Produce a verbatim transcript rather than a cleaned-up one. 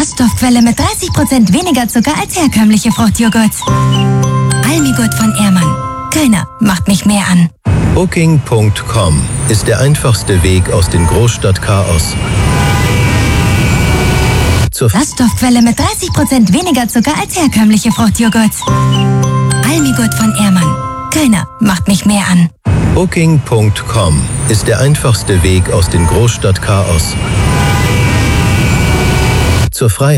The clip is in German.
Ballaststoffquelle mit dreißig Prozent weniger Zucker als herkömmliche Fruchtjoghurts. Almigurt von Ehrmann. Keiner macht mich mehr an. Booking Punkt com ist der einfachste Weg aus dem Großstadtchaos zur Ballaststoffquelle mit dreißig Prozent weniger Zucker als herkömmliche Fruchtjoghurts. Almigurt von Ehrmann. Keiner macht mich mehr an. Booking Punkt com ist der einfachste Weg aus dem Großstadtchaos zur Freiheit.